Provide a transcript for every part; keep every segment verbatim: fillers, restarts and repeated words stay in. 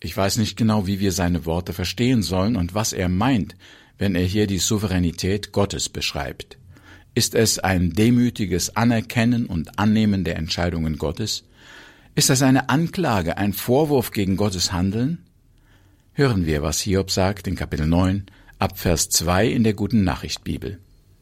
Ich weiß nicht genau, wie wir seine Worte verstehen sollen und was er meint, wenn er hier die Souveränität Gottes beschreibt. Ist es ein demütiges Anerkennen und Annehmen der Entscheidungen Gottes? Ist das eine Anklage, ein Vorwurf gegen Gottes Handeln? Hören wir, was Hiob sagt in Kapitel neun, ab Vers zwei in der Guten Nachricht Bibel.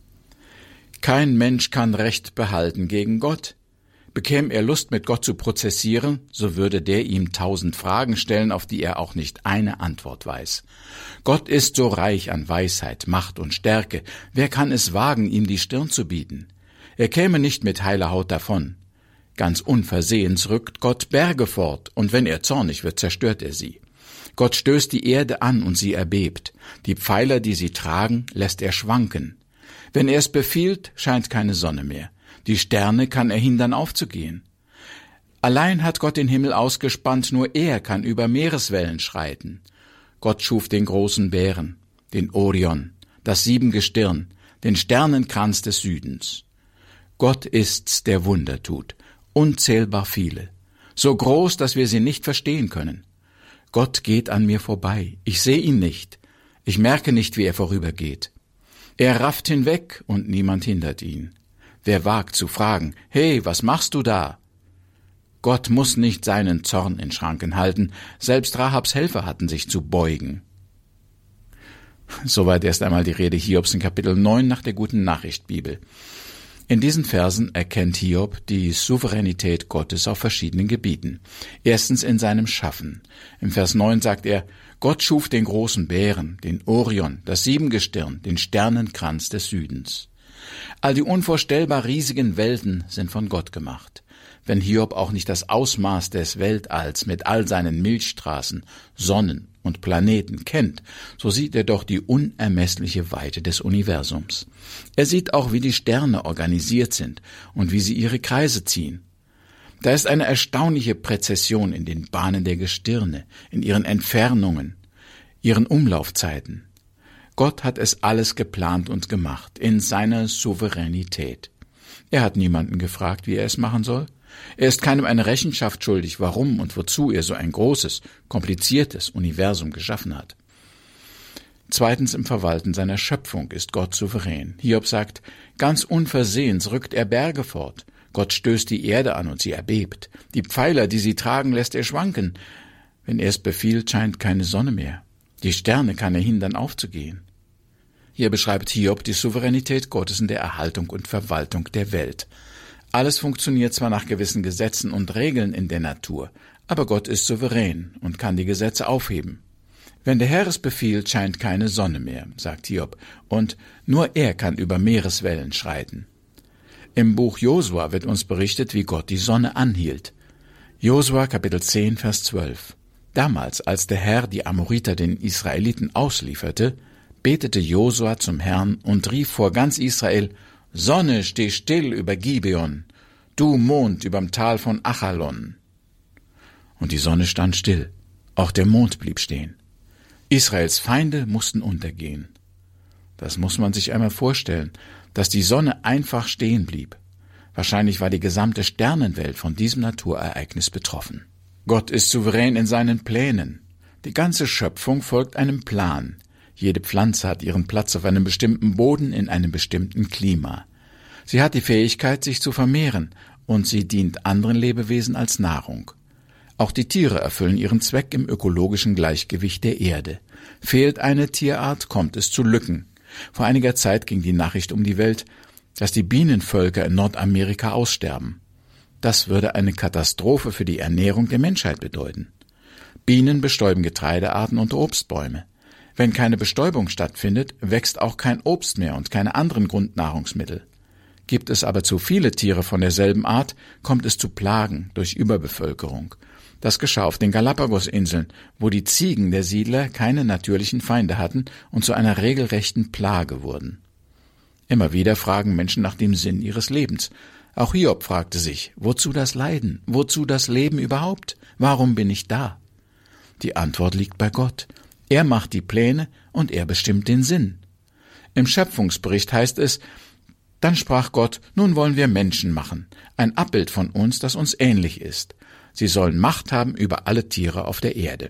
Kein Mensch kann Recht behalten gegen Gott. Bekäme er Lust, mit Gott zu prozessieren, so würde der ihm tausend Fragen stellen, auf die er auch nicht eine Antwort weiß. Gott ist so reich an Weisheit, Macht und Stärke. Wer kann es wagen, ihm die Stirn zu bieten? Er käme nicht mit heiler Haut davon. Ganz unversehens rückt Gott Berge fort, und wenn er zornig wird, zerstört er sie. Gott stößt die Erde an und sie erbebt. Die Pfeiler, die sie tragen, lässt er schwanken. Wenn er es befiehlt, scheint keine Sonne mehr. Die Sterne kann er hindern aufzugehen. Allein hat Gott den Himmel ausgespannt, nur er kann über Meereswellen schreiten. Gott schuf den großen Bären, den Orion, das Siebengestirn, den Sternenkranz des Südens. Gott ist's, der Wunder tut, unzählbar viele, so groß, dass wir sie nicht verstehen können. Gott geht an mir vorbei, ich sehe ihn nicht, ich merke nicht, wie er vorübergeht. Er rafft hinweg und niemand hindert ihn. Wer wagt zu fragen, hey, was machst du da? Gott muss nicht seinen Zorn in Schranken halten, selbst Rahabs Helfer hatten sich zu beugen. Soweit erst einmal die Rede Hiobs in Kapitel neun nach der Guten Nachricht Bibel. In diesen Versen erkennt Hiob die Souveränität Gottes auf verschiedenen Gebieten. Erstens in seinem Schaffen. Im Vers neun sagt er, Gott schuf den großen Bären, den Orion, das Siebengestirn, den Sternenkranz des Südens. All die unvorstellbar riesigen Welten sind von Gott gemacht. Wenn Hiob auch nicht das Ausmaß des Weltalls mit all seinen Milchstraßen, Sonnen und Planeten kennt, so sieht er doch die unermessliche Weite des Universums. Er sieht auch, wie die Sterne organisiert sind und wie sie ihre Kreise ziehen. Da ist eine erstaunliche Präzession in den Bahnen der Gestirne, in ihren Entfernungen, ihren Umlaufzeiten. Gott hat es alles geplant und gemacht, in seiner Souveränität. Er hat niemanden gefragt, wie er es machen soll. Er ist keinem eine Rechenschaft schuldig, warum und wozu er so ein großes, kompliziertes Universum geschaffen hat. Zweitens, im Verwalten seiner Schöpfung ist Gott souverän. Hiob sagt, ganz unversehens rückt er Berge fort. Gott stößt die Erde an und sie erbebt. Die Pfeiler, die sie tragen, lässt er schwanken. Wenn er es befiehlt, scheint keine Sonne mehr. Die Sterne kann er hindern aufzugehen. Hier beschreibt Hiob die Souveränität Gottes in der Erhaltung und Verwaltung der Welt. Alles funktioniert zwar nach gewissen Gesetzen und Regeln in der Natur, aber Gott ist souverän und kann die Gesetze aufheben. Wenn der Herr es befiehlt, scheint keine Sonne mehr, sagt Hiob, und nur er kann über Meereswellen schreiten. Im Buch Josua wird uns berichtet, wie Gott die Sonne anhielt. Josua Kapitel zehn, Vers zwölf. Damals, als der Herr die Amoriter den Israeliten auslieferte, betete Josua zum Herrn und rief vor ganz Israel, Sonne, steh still über Gibeon, du Mond überm Tal von Achalon. Und die Sonne stand still, auch der Mond blieb stehen. Israels Feinde mussten untergehen. Das muss man sich einmal vorstellen, dass die Sonne einfach stehen blieb. Wahrscheinlich war die gesamte Sternenwelt von diesem Naturereignis betroffen. Gott ist souverän in seinen Plänen. Die ganze Schöpfung folgt einem Plan. Jede Pflanze hat ihren Platz auf einem bestimmten Boden in einem bestimmten Klima. Sie hat die Fähigkeit, sich zu vermehren, und sie dient anderen Lebewesen als Nahrung. Auch die Tiere erfüllen ihren Zweck im ökologischen Gleichgewicht der Erde. Fehlt eine Tierart, kommt es zu Lücken. Vor einiger Zeit ging die Nachricht um die Welt, dass die Bienenvölker in Nordamerika aussterben. Das würde eine Katastrophe für die Ernährung der Menschheit bedeuten. Bienen bestäuben Getreidearten und Obstbäume. Wenn keine Bestäubung stattfindet, wächst auch kein Obst mehr und keine anderen Grundnahrungsmittel. Gibt es aber zu viele Tiere von derselben Art, kommt es zu Plagen durch Überbevölkerung. Das geschah auf den Galapagosinseln, wo die Ziegen der Siedler keine natürlichen Feinde hatten und zu einer regelrechten Plage wurden. Immer wieder fragen Menschen nach dem Sinn ihres Lebens. Auch Hiob fragte sich, wozu das Leiden, wozu das Leben überhaupt, warum bin ich da? Die Antwort liegt bei Gott. Er macht die Pläne und er bestimmt den Sinn. Im Schöpfungsbericht heißt es, dann sprach Gott, nun wollen wir Menschen machen, ein Abbild von uns, das uns ähnlich ist. Sie sollen Macht haben über alle Tiere auf der Erde.